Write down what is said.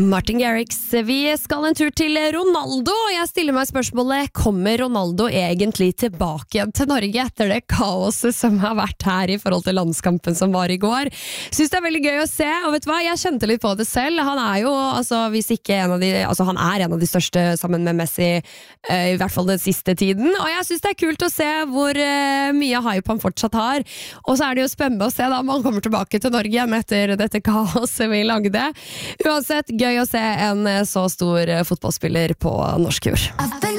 Martin Garrix, vi skal en tur til Ronaldo, og jeg stiller meg spørsmålet, kommer Ronaldo egentlig tilbake igjen til Norge etter det kaoset som har vært her i forhold til landskampen som var i går? Synes det er veldig gøy å se, og vet du hva, jeg kjente litt på det selv. Han er jo, hvis ikke han er en av de største sammen med Messi, i hvert fall den siste tiden, og jeg synes det er kult å se hvor mye hype han fortsatt har, og så er det jo spennende å se da om han kommer tilbake til Norge igjen etter dette kaoset vi lagde. Uansett, gøy å se en så stor fotballspiller på norsk jord.